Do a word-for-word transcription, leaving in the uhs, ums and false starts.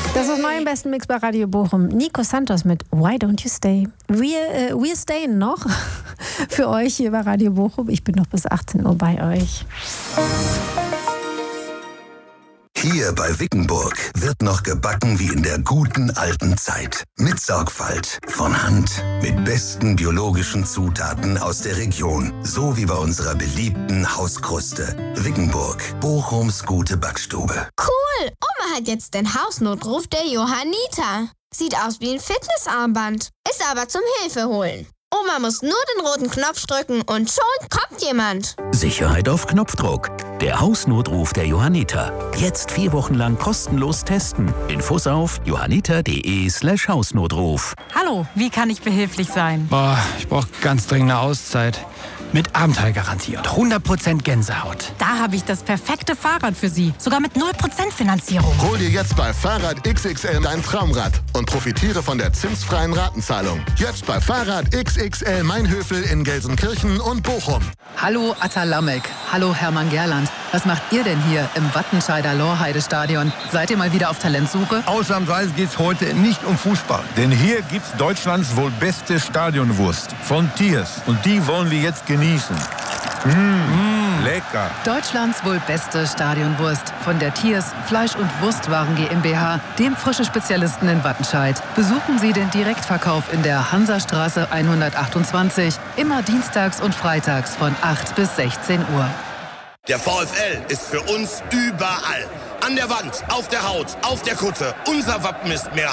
Das ist neu im besten Mix bei Radio Bochum. Nico Santos mit Why Don't You Stay? Wir, äh, wir stayen noch für euch hier bei Radio Bochum. Ich bin noch bis achtzehn Uhr bei euch. Hier bei Wickenburg wird noch gebacken wie in der guten alten Zeit. Mit Sorgfalt, von Hand, mit besten biologischen Zutaten aus der Region. So wie bei unserer beliebten Hauskruste. Wickenburg, Bochums gute Backstube. Cool! Oma hat jetzt den Hausnotruf der Johanniter. Sieht aus wie ein Fitnessarmband, ist aber zum Hilfeholen. Oma muss nur den roten Knopf drücken und schon kommt jemand. Sicherheit auf Knopfdruck. Der Hausnotruf der Johanniter. Jetzt vier Wochen lang kostenlos testen. Infos auf johanniter.de slash Hausnotruf. Hallo, wie kann ich behilflich sein? Boah, ich brauche ganz dringend eine Auszeit. Mit Abenteuergarantie und hundert Prozent Gänsehaut. Da habe ich das perfekte Fahrrad für Sie. Sogar mit null Prozent Finanzierung. Hol dir jetzt bei Fahrrad X X L dein Traumrad und profitiere von der zinsfreien Ratenzahlung. Jetzt bei Fahrrad X X L Mainhöfel in Gelsenkirchen und Bochum. Hallo Atta Lamek. Hallo Hermann Gerland. Was macht ihr denn hier im Wattenscheider Lorheide-Stadion? Seid ihr mal wieder auf Talentsuche? Ausnahmsweise geht's heute nicht um Fußball. Denn hier gibt's Deutschlands wohl beste Stadionwurst von Tiers. Und die wollen wir jetzt genießen. Mmh, mmh, lecker. Deutschlands wohl beste Stadionwurst von der Tiers Fleisch- und Wurstwaren GmbH, dem frische Spezialisten in Wattenscheid. Besuchen Sie den Direktverkauf in der Hansastraße hundertachtundzwanzig, immer dienstags und freitags von acht bis sechzehn Uhr. Der VfL ist für uns überall. An der Wand, auf der Haut, auf der Kutte. Unser Wappen ist mehr